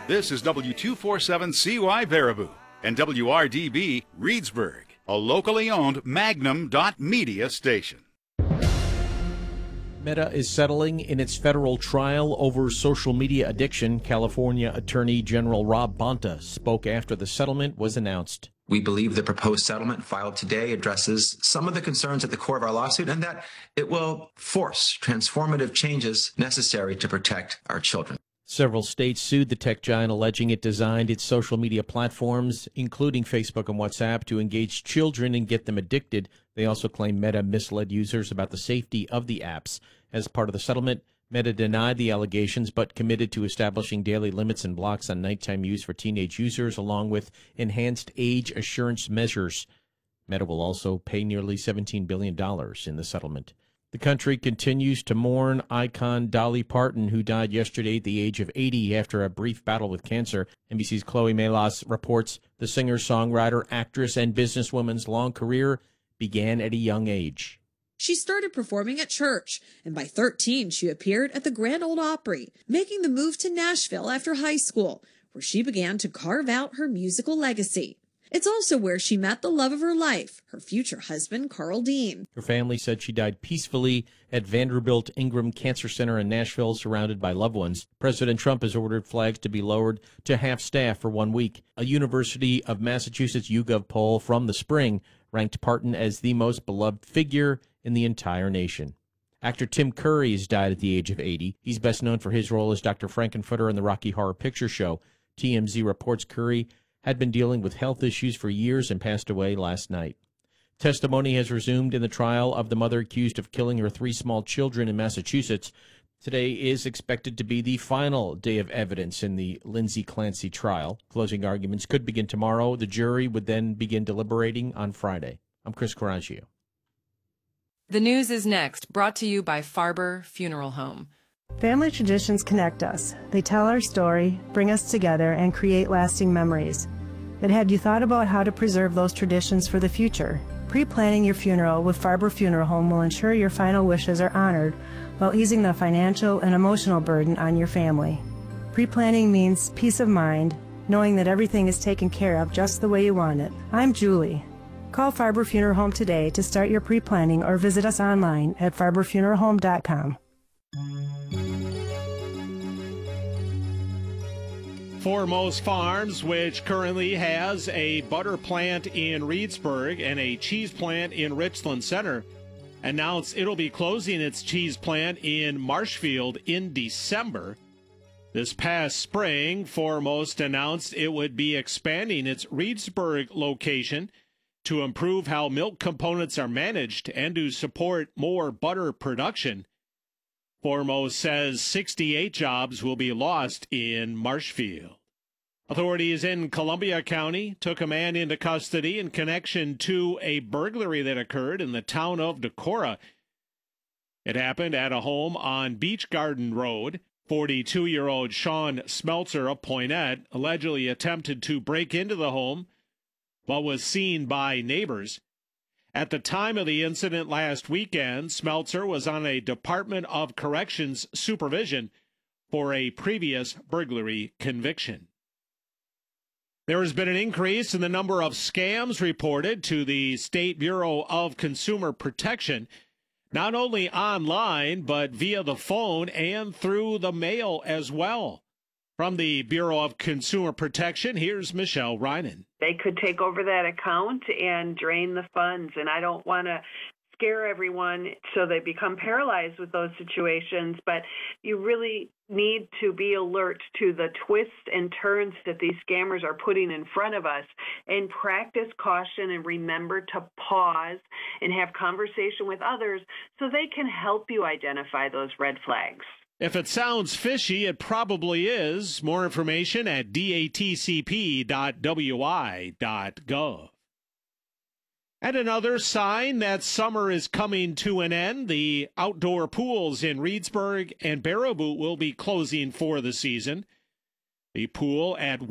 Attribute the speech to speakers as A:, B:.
A: This is W247CY Baraboo and WRDB Reedsburg, a locally owned Magnum.media station.
B: Meta is settling in its federal trial over social media addiction. California Attorney General Rob Bonta spoke after the settlement was announced.
C: We believe the proposed settlement filed today addresses some of the concerns at the core of our lawsuit and that it will force transformative changes necessary to protect our children.
B: Several states sued the tech giant, alleging it designed its social media platforms, including Facebook and WhatsApp, to engage children and get them addicted. They also claim Meta misled users about the safety of the apps. As part of the settlement, Meta denied the allegations but committed to establishing daily limits and blocks on nighttime use for teenage users, along with enhanced age assurance measures. Meta will also pay nearly $17 billion in the settlement. The country continues to mourn icon Dolly Parton, who died yesterday at the age of 80 after a brief battle with cancer. NBC's Chloe Melas reports the singer, songwriter, actress, and businesswoman's long career began at a young age.
D: She started performing at church, and by 13, she appeared at the Grand Ole Opry, making the move to Nashville after high school, where she began to carve out her musical legacy. It's also where she met the love of her life, her future husband, Carl Dean.
B: Her family said she died peacefully at Vanderbilt Ingram Cancer Center in Nashville, surrounded by loved ones. President Trump has ordered flags to be lowered to half staff for 1 week. A University of Massachusetts YouGov poll from the spring ranked Parton as the most beloved figure in the entire nation. Actor Tim Curry has died at the age of 80. He's best known for his role as Dr. Frankenfurter in the Rocky Horror Picture Show. TMZ reports Curry had been dealing with health issues for years and passed away last night. Testimony has resumed in the trial of the mother accused of killing her 3 small children in Massachusetts. Today is expected to be the final day of evidence in the Lindsay Clancy trial. Closing arguments could begin tomorrow. The jury would then begin deliberating on Friday. I'm Chris Coraggio.
E: The news is next, brought to you by Farber Funeral Home.
F: Family traditions connect us. They tell our story, bring us together, and create lasting memories. But have you thought about how to preserve those traditions for the future? Pre-planning your funeral with Farber Funeral Home will ensure your final wishes are honored while easing the financial and emotional burden on your family. Pre-planning means peace of mind, knowing that everything is taken care of just the way you want it. I'm Julie. Call Farber Funeral Home today to start your pre-planning or visit us online at farberfuneralhome.com.
G: Foremost Farms, which currently has a butter plant in Reedsburg and a cheese plant in Richland Center, announced it'll be closing its cheese plant in Marshfield in December. This past spring, Foremost announced it would be expanding its Reedsburg location to improve how milk components are managed and to support more butter production. Foremost says 68 jobs will be lost in Marshfield. Authorities in Columbia County took a man into custody in connection to a burglary that occurred in the town of Decorah. It happened at a home on Beach Garden Road. 42-year-old Sean Smeltzer of Poinette allegedly attempted to break into the home but was seen by neighbors. At the time of the incident last weekend, Smeltzer was on a Department of Corrections supervision for a previous burglary conviction. There has been an increase in the number of scams reported to the State Bureau of Consumer Protection, not only online, but via the phone and through the mail as well. From the Bureau of Consumer Protection, here's Michelle Reinen.
H: They could take over that account and drain the funds, and I don't want to scare everyone so they become paralyzed with those situations, but you really need to be alert to the twists and turns that these scammers are putting in front of us and practice caution and remember to pause and have conversation with others so they can help you identify those red flags.
G: If it sounds fishy, it probably is. More information at datcp.wi.gov. And another sign that summer is coming to an end, the outdoor pools in Reedsburg and Baraboo will be closing for the season. The pool at